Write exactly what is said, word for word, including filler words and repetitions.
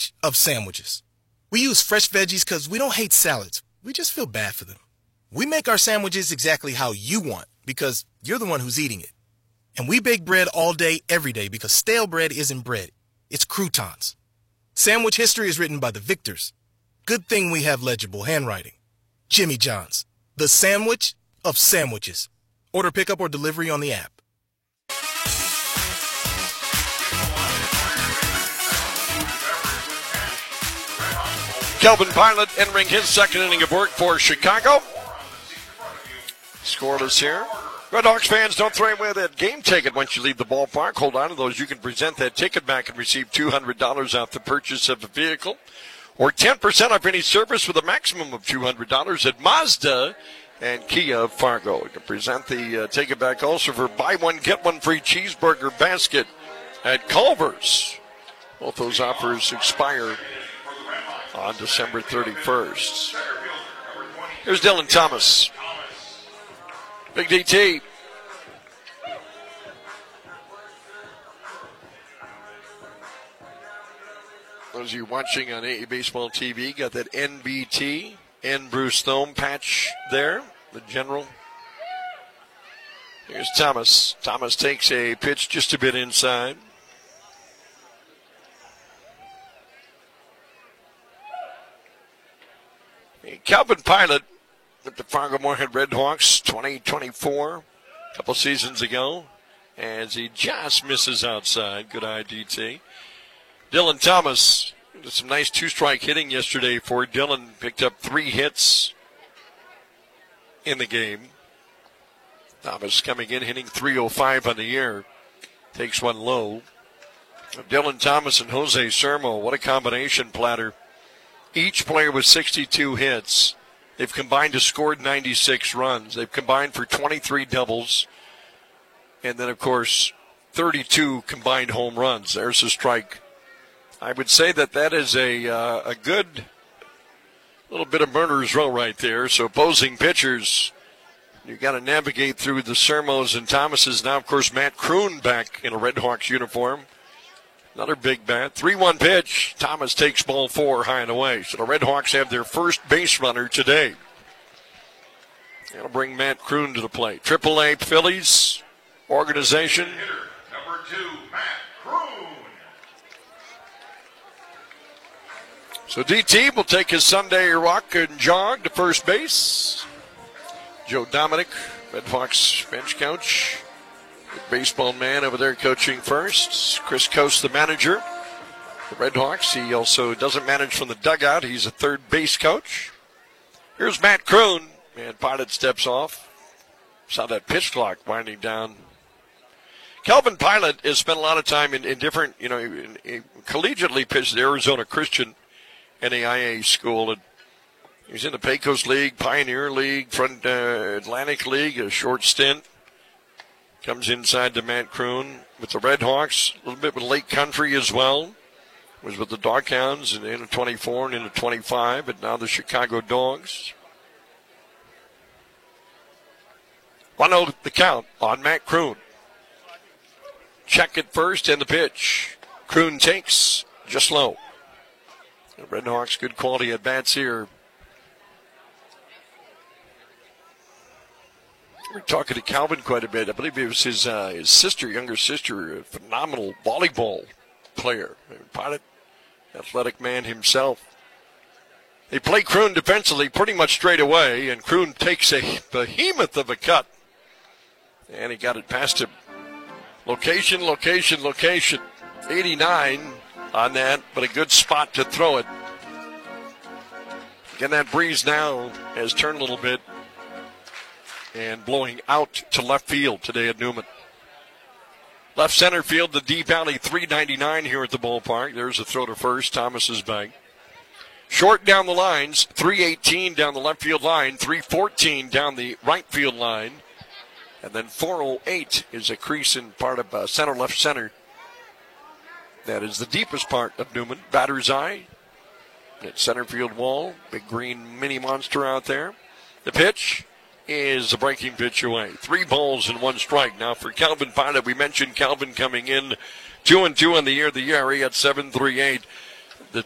sandwich of sandwiches. We use fresh veggies because we don't hate salads. We just feel bad for them. We make our sandwiches exactly how you want because you're the one who's eating it. And we bake bread all day, every day because stale bread isn't bread. It's croutons. Sandwich history is written by the victors. Good thing we have legible handwriting. Jimmy John's, the sandwich of sandwiches. Order pickup or delivery on the app. Calvin Pilot entering his second inning of work for Chicago. Scoreless here. Redhawks fans, don't throw away that game ticket once you leave the ballpark. Hold on to those. You can present that ticket back and receive two hundred dollars off the purchase of a vehicle, or ten percent off any service with a maximum of two hundred dollars at Mazda and Kia of Fargo. You can present the uh, ticket back also for buy one, get one free cheeseburger basket at Culver's. Both those offers expire on December thirty-first. Here's Dylan Thomas. Big D T. Those of you watching on A A Baseball T V got that N B T, N Bruce Thome patch there, the general. Here's Thomas. Thomas takes a pitch just a bit inside. Calvin Pilot with the Fargo Moorhead Redhawks twenty twenty-four, a couple seasons ago, as he just misses outside. Good I D T. Dylan Thomas did some nice two-strike hitting yesterday for Dylan. Picked up three hits in the game. Thomas coming in, hitting three oh five on the year. Takes one low. Dylan Thomas and Jose Sermo, what a combination platter. Each player with sixty-two hits. They've combined to score ninety-six runs. They've combined for twenty-three doubles. And then, of course, thirty-two combined home runs. There's a strike. I would say that that is a uh, a good little bit of murderer's row right there. So opposing pitchers, you've got to navigate through the Sermos and Thomases. Now, of course, Matt Kroon back in a Redhawks uniform. Another big bat. three one pitch. Thomas takes ball four high and away. So the Redhawks have their first base runner today. That'll bring Matt Kroon to the plate. Triple A Phillies organization. Number two, Matt Kroon. So D T will take his Sunday rock and jog to first base. Joe Dominic, Redhawks bench coach. Baseball man over there coaching first. Chris Coast, the manager. The Redhawks, he also doesn't manage from the dugout. He's a third base coach. Here's Matt Kroon. And Pilot steps off. Saw that pitch clock winding down. Calvin Pilot has spent a lot of time in, in different, you know, in, in collegiately pitched at Arizona Christian N A I A school. And he's in the Pecos League, Pioneer League, Front uh, Atlantic League, a short stint. Comes inside to Matt Kroon with the Redhawks, a little bit with Lake Country as well. Was with the Doghounds in the end of twenty-four and into twenty-five, but now the Chicago Dogs. one oh the count on Matt Kroon. Check it first and the pitch. Kroon takes just low. The Redhawks, good quality at bats here. We're talking to Calvin quite a bit. I believe it was his uh, his sister, younger sister, a phenomenal volleyball player. Pilot, athletic man himself. They play Kroon defensively pretty much straight away, and Kroon takes a behemoth of a cut. And he got it past him. Location, location, location. eighty-nine on that, but a good spot to throw it. Again, that breeze now has turned a little bit. And blowing out to left field today at Newman. Left center field, the deep alley, three ninety-nine here at the ballpark. There's a throw to first. Thomas is back. Short down the lines, three eighteen down the left field line, three fourteen down the right field line. And then four oh eight is a crease in part of uh, center left center. That is the deepest part of Newman. Batter's eye at center field wall. Big green mini monster out there. The pitch is a breaking pitch away. Three balls and one strike. Now for Calvin Pilot, we mentioned Calvin coming in two and two on the year. The E R A at seven point three eight.